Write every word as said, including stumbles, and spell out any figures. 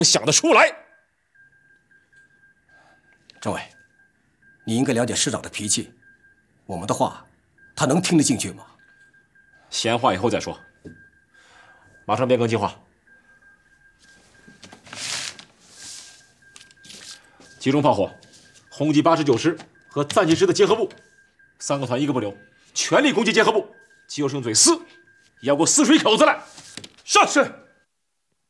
想得出来。 政委，你应该了解师长的脾气，我们的话，他能听得进去吗？ 闲话以后再说，马上变更计划。集中炮火，轰击八十九师和暂击师的结合部，三个团一个不留，全力攻击结合部，就剩嘴四，要给我撕出一口子来。 是是。